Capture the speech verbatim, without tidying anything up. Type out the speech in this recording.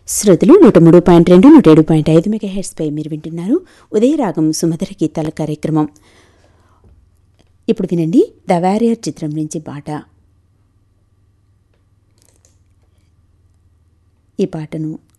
శ్రోతలు నూట మూడు పాయింట్ రెండు నూట ఏడు పాయింట్ ఐదు మెగా హెర్ట్స్పై మీరు వింటున్నారు ఉదయరాగం సుమధుర గీతాల కార్యక్రమం. ఇప్పుడు వినండి ద వారియర్ చిత్రం నుంచి పాట. ఈ పాటను